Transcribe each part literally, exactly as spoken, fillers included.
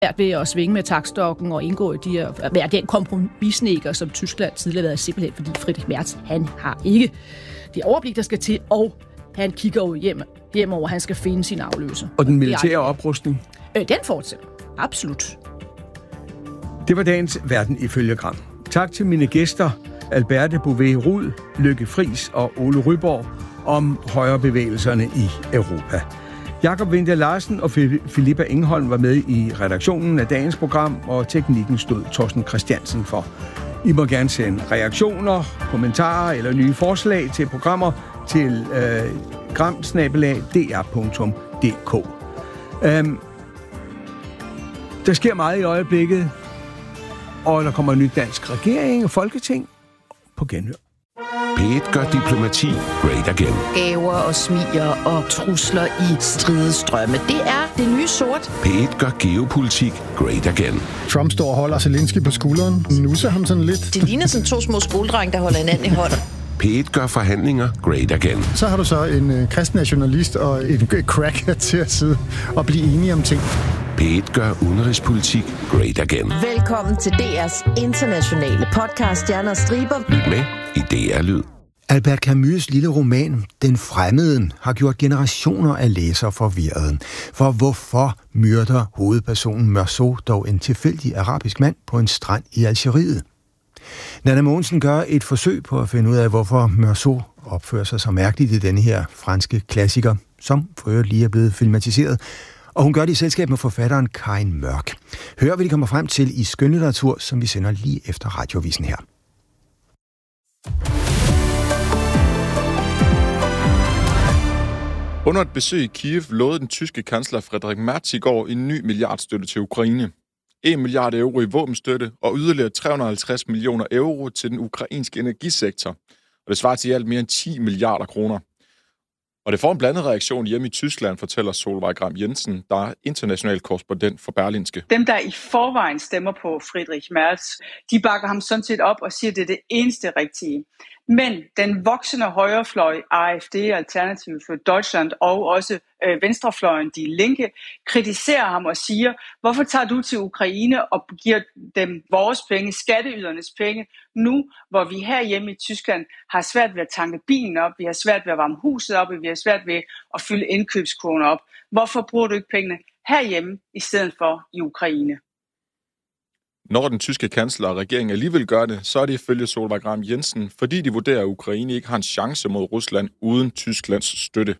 svært ved at svinge med taktstokken og indgå i de her, være den kompromisnækker, som Tyskland tidligere har været, simpelthen fordi Friedrich Merz, han har ikke det overblik, der skal til, og han kigger jo hjem, hjemover, han skal finde sin afløser. Og den militære oprustning? Øh, den fortsætter. Absolut. Det var dagens Verden ifølge Gram. Tak til mine gæster, Alberte Bouvet-Rud, Lykke Friis og Ole Ryborg, om højrebevægelserne i Europa. Jakob Winther Larsen og Filippa Engholm var med i redaktionen af dagens program, og teknikken stod Torsten Christiansen for. I må gerne sende reaktioner, kommentarer eller nye forslag til programmer til øh, gram snabel-a d r punktum d k. Øhm, der sker meget i øjeblikket, og der kommer en ny dansk regering og folketing på genhør. P et gør diplomati great again. Gaver og smiger og trusler i stridestrømme. Det er det nye sort. P et gør geopolitik great again. Trump står og holder Zelensky på skulderen. Nusser ham sådan lidt. Det ligner sådan to små skoledrenge, der holder hinanden i hånd. P et gør forhandlinger great again. Så har du så en øh, kristen nationalist og en cracker til at sidde og blive enige om ting. P et gør udenrigspolitik great again. Velkommen til D R's internationale podcast Stjerner og Striber. Lyt med i D R Lyd. Albert Camus' lille roman, Den Fremmede, har gjort generationer af læsere forvirrede. For hvorfor myrder hovedpersonen Meursault dog en tilfældig arabisk mand på en strand i Algeriet? Nanna Mogensen gør et forsøg på at finde ud af, hvorfor Meursault opfører sig så mærkeligt i denne her franske klassiker, som for øvrigt lige er blevet filmatiseret. Og hun gør det i selskab med forfatteren Karin Mørk. Hør, hvad de kommer frem til i skønlitteratur, som vi sender lige efter radiovisen her. Under et besøg i Kiev lovede den tyske kansler Friedrich Merz i går en ny milliardstøtte til Ukraine. en milliard euro i våbenstøtte og yderligere tre hundrede og halvtreds millioner euro til den ukrainske energisektor. Og det svarer til i alt mere end ti milliarder kroner. Og det får en blandet reaktion hjemme i Tyskland, fortæller Solveig Gram Jensen, der er international korrespondent for Berlingske. Dem, der i forvejen stemmer på Friedrich Merz, de bakker ham sådan set op og siger, at det er det eneste rigtige. Men den voksende højrefløj, A F D, Alternative for Deutschland, og også øh, venstrefløjen, De Linke, kritiserer ham og siger, hvorfor tager du til Ukraine og giver dem vores penge, skatteydernes penge, nu hvor vi herhjemme i Tyskland har svært ved at tanke bilen op, vi har svært ved at varme huset op, vi har svært ved at fylde indkøbskurven op. Hvorfor bruger du ikke pengene herhjemme i stedet for i Ukraine? Når den tyske kansler og regeringen alligevel gør det, så er det ifølge Solveig Gram Jensen, fordi de vurderer, at Ukraine ikke har en chance mod Rusland uden Tysklands støtte.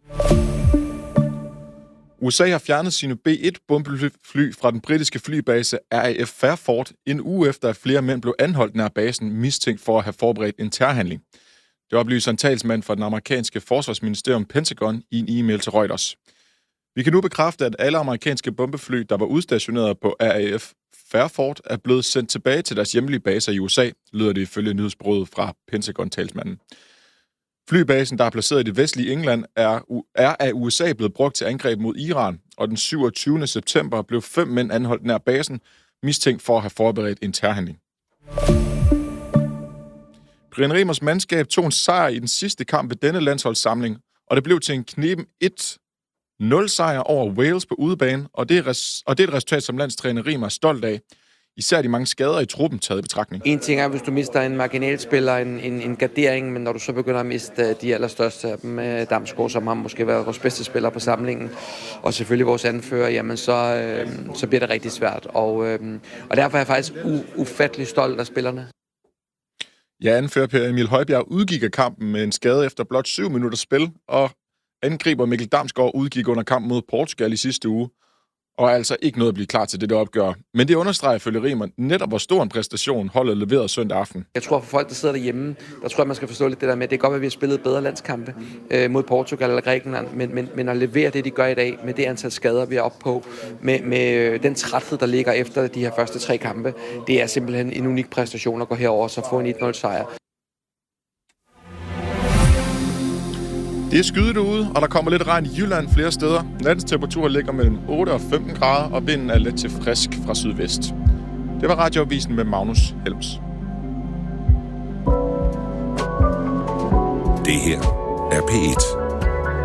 U S A har fjernet sine B et bombefly fra den britiske flybase R A F Fairford en uge efter, at flere mænd blev anholdt nær basen, mistænkt for at have forberedt en terrorhandling. Det oplyser en talsmand fra den amerikanske forsvarsministerium Pentagon i en e-mail til Reuters. Vi kan nu bekræfte, at alle amerikanske bombefly, der var udstationeret på R A F Fairford, er blevet sendt tilbage til deres hjemlige baser i U S A, lyder det ifølge nyhedsbureauet fra Pentagon-talsmanden. Flybasen, der er placeret i det vestlige England, er, er af U S A blevet brugt til angreb mod Iran, og den syvogtyvende september blev fem mænd anholdt nær basen, mistænkt for at have forberedt en terrorhandling. Brian Riemers mandskab tog en sejr i den sidste kamp ved denne landsholdssamling, og det blev til en kneben et nul sejr over Wales på udebane, og det, er res- og det er et resultat, som landstræner Riemer er stolt af. Især de mange skader i truppen taget i betragtning. En ting er, hvis du mister en marginalspiller, en, en, en gardering, men når du så begynder at miste de allerstørste af dem, Damsgaard, som har måske været vores bedste spiller på samlingen, og selvfølgelig vores anfører, jamen så, øh, så bliver det rigtig svært. Og, øh, og derfor er jeg faktisk u- ufattelig stolt af spillerne. Ja, anfører Per Emil Højbjerg udgik af kampen med en skade efter blot syv minutter spil, og angriber Mikkel Damsgaard udgik under kampen mod Portugal i sidste uge, og er altså ikke noget at blive klar til det der opgør. Men det understreger ifølge Riemer netop, hvor stor en præstation holdet leverede søndag aften. Jeg tror, for folk, der sidder derhjemme, der tror jeg, man skal forstå lidt det der med, det er godt, at vi har spillet bedre landskampe øh, mod Portugal eller Grækenland, men, men, men at levere det, de gør i dag, med det antal skader, vi er oppe på, med, med øh, den træthed, der ligger efter de her første tre kampe, det er simpelthen en unik præstation at gå herover og så få en et nul sejr. Det er skyet derude, og der kommer lidt regn i Jylland flere steder. Nattens temperatur ligger mellem otte og femten grader, og vinden er let til frisk fra sydvest. Det var radioavisen med Magnus Helms. Det her er P et.